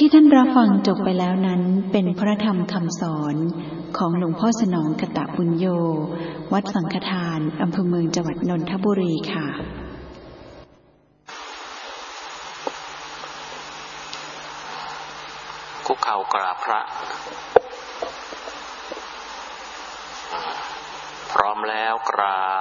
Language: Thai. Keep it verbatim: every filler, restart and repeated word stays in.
ที่ท่านรับฟังจบไปแล้วนั้นเป็นพระธรรมคำสอนของหลวงพ่อสนองกตปุญโญวัดสังฆทานอำเภอเมืองจังหวัดนนทบุรีค่ะคุกเข่ากราบพระพร้อมแล้วกราบ